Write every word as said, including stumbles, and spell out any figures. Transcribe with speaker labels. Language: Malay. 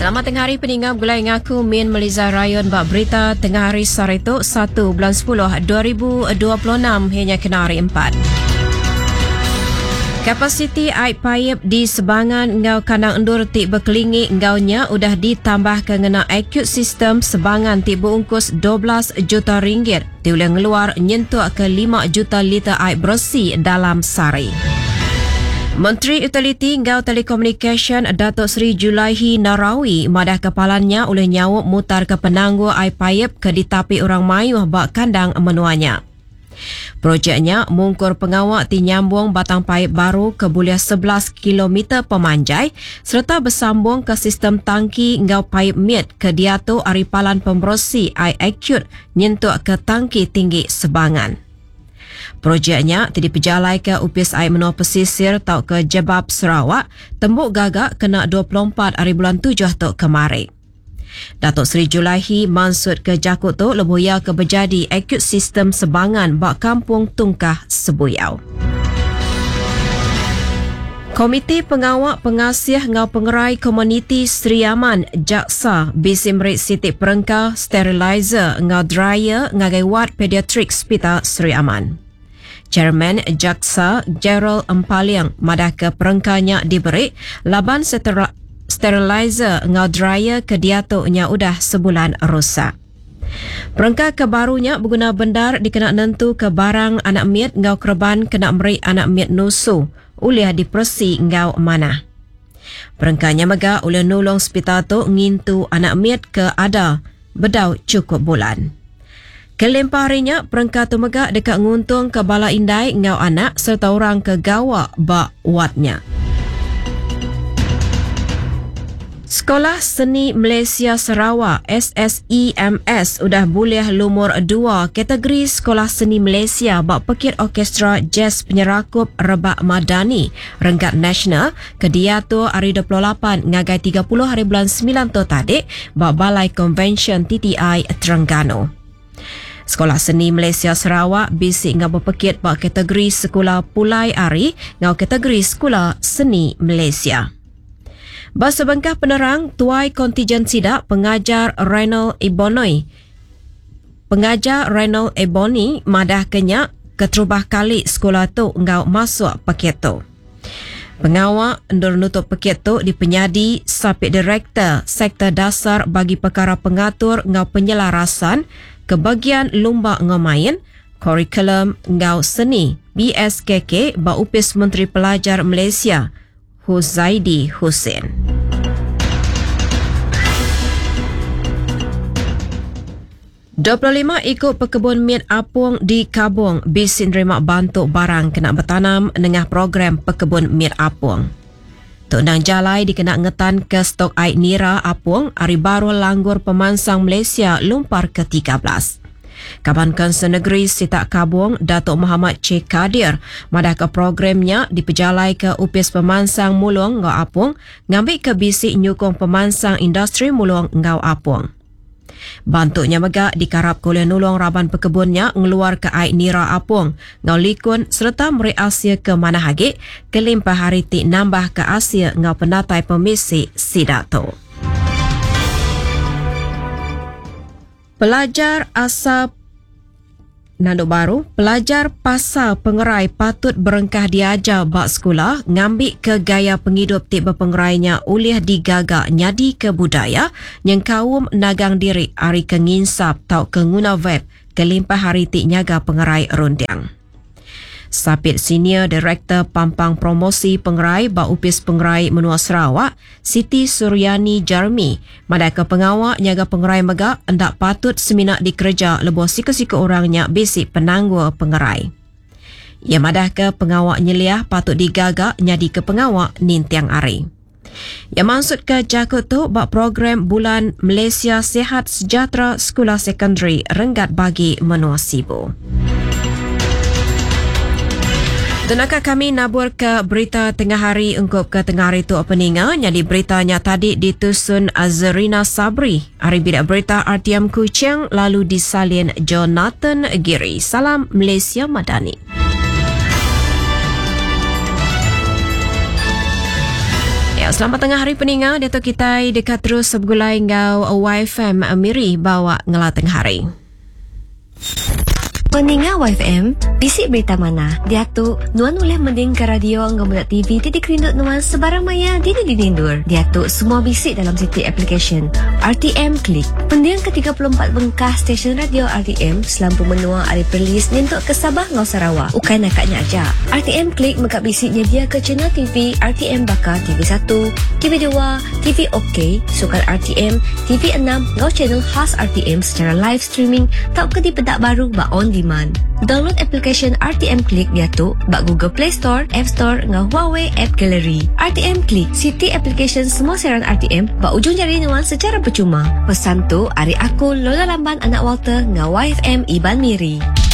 Speaker 1: Selamat tengah hari peninggal gulai ngaku Min Meliza Rayon bak berita tengah hari Sarito satu bulan sepuluh dua ribu dua puluh enam hingga kena hari empat. Kapasiti air paip di sebangan ngau kandang endur tik berkelingi ngaunya udah ditambah ke ngena acute system sebangan tik berungkus dua belas juta ringgit. Dia boleh ngeluar nyentuh ke lima juta liter air bersih dalam sehari. Menteri Utiliti Ngau Telekomunikasi Datuk Seri Julaihi Narawi madah kepalanya oleh nyawuk mutar ke penangguh air paip ke ditapi orang mayuh bak kandang menuanya. Projeknya mungkur pengawak ti nyambung batang paip baru ke buliah sebelas kilometer pemanjai serta bersambung ke sistem tangki ngau paip mit ke diatu aripalan pembersih air acute nyentuh ke tangki tinggi sebangan. Projeknya tidak diperjalai ke upis air menua pesisir tau ke Jebab Sarawak, tembuk gagak kena dua puluh empat hari bulan tujuh tu kemarin. Datuk Seri Julaihi maksud ke Jakut tu lebuya ke berjadi acute sistem sebangan bak kampung Tungkah Sebuyau. Komiti Pengawak Pengasih Ngau Pengerai Komuniti Seri Aman Jaksa bisi merik sitik perengkau sterilizer ngau dryer ngagai ward pediatrik Hospital Seri Aman. Chairman Jaksa Gerald Empaliang madah ke perengkanya diberi laban ster- sterilizer ngau dryer ke diatuknya udah sebulan rosak. Perengkau kebarunya berguna bendar dikena nentu ke barang anak miet ngau kerban kena merik anak miet nusu uliah dipersi ngau mana. Perengkaunya mega oleh nulung hospital tu ngintu anak miet ke ada bedau cukup bulan. Kelempah harinya, perengkau tu megak dekat nguntung ke bala indai ngau anak serta orang ke gawak bak wadnya. Sekolah Seni Malaysia Sarawak S S E M S udah boleh lumur dua kategori Sekolah Seni Malaysia bak pekit orkestra jazz penyerakup Rebak Madani Renggat Nasional ke dia tu hari dua puluh lapan ngagai tiga puluh hari bulan sembilan tu tadi bak Balai Convention T T I Terengganu. Sekolah Seni Malaysia Sarawak bisik ngau berpekit bak kategori Sekolah Pulai Ari ngau kategori Sekolah Seni Malaysia. Bahasa Bengkah Penerang, tuai kontijen sidak pengajar Renal Ebonoi. Pengajar Renal Eboni madah kenyak keterubah kali sekolah tu ngau masuk paket tu. Pengawak endur nutup paket tu di penyadi Sapit Direktor Sektor Dasar bagi Perkara Pengatur ngau penyelarasan ke bagian lumba ngamain kurikulum ngau seni B S K K ba upis Menteri Pelajar Malaysia Huzaidi Hussein. dua puluh lima ikut pekebun miet apung di Kabung bisin nerima bantuk barang kena bertanam dengan program pekebun miet apung. Tundang Jalai dikena ngetan ke stok air nira apung hari baru langgur pemansang Malaysia lumpar ke tiga belas. Kaban Kanser Negeri Sitak Kabung Datuk Muhammad C. Kadir madah ke programnya diperjalai ke upis pemansang mulung ngau apung ngambil ke bisik nyukung pemansang industri mulung ngau apung. Bantuknya megak dikarap oleh nulung raban pekebunnya ngeluar ke air nira apung ngau likun serta meri Asia ke mana hagi kelimpah hari ti nambah ke Asia ngau penatai pemisi sidak tu. Pelajar asal Nanduk baru, pelajar pasal pengerai patut berengkah diajar bak sekolah ngambil ke gaya penghidup tik berpengerainya uliah digagak nyadi ke budaya yang kaum nagang diri hari kenginsap tau ke nguna web kelimpah hari tik nyaga pengerai rundiang. Sapit Senior Director Pampang Promosi Pengerai bak upis pengerai menua Sarawak Siti Suryani Jarmi madah ke pengawak nyaga pengerai megak hendak patut seminak dikerja lebuh sika-sika orangnya basic penangguh pengerai. Ia madah ke pengawak nyeliah patut digagak nyadi ke pengawak nintiang ari. Ia maksud ke Jakut tu bak program Bulan Malaysia Sihat Sejahtera Sekolah Sekondari Renggat bagi menua Sibu. Tenaka kami nabur ke berita tengah hari ungkup ke tengah hari tu openinga. Jadi beritanya tadi ditusun Azrina Sabri. Hari bidak berita R T M Kuching lalu disalin Jonathan Giri. Salam Malaysia Madani. Ya, selamat tengah hari peninga. Dato' kita dekat terus sebegulai ngau Y F M Miri bawa ngelah tengah hari.
Speaker 2: Peninga Y F M, bisik berita mana? Dia tu, nuan boleh mending ke radio ngau muda T V titik rindut nuan sebarang maya di di dindur. Dia tu semua bisik dalam siti application R T M Klik. Pendiang ke tiga puluh empat bengkah stesen radio R T M selampu menua hari perlis nentuk ke Sabah ngau Sarawak. Ukai nakaknya aja. R T M Klik mengak bisik nyedia ke channel T V R T M Bakar T V satu, T V dua, T V OK, Sukan R T M, T V enam ngau channel khas R T M secara live streaming tak ke di pedak baru ba on demand. Download application R T M Klik dia tu bak Google Play Store, App Store ngau Huawei App Gallery. R T M Klik, siti application semua siaran R T M bak ujung jari nuan secara percuma. Pesan tu, ari aku Lola Lamban anak Walter ngau Y F M Iban Miri.